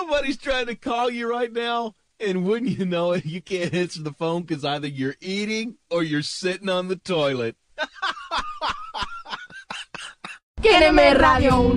Somebody's trying to call you right now, and wouldn't you know it, you can't answer the phone because either you're eating or you're sitting on the toilet. Quédeme Radio 1.